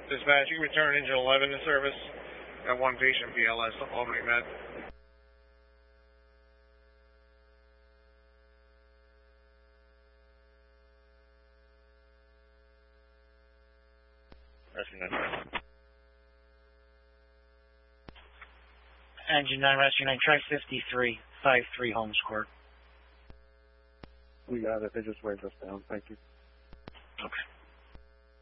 Dispatch, you return engine 11 to service. Got one patient BLS to Albany Med. Rescue 9. Engine 9, Rescue 9, try 53, 53 Holmes Court. We got it. They just waved us down. Thank you. Okay.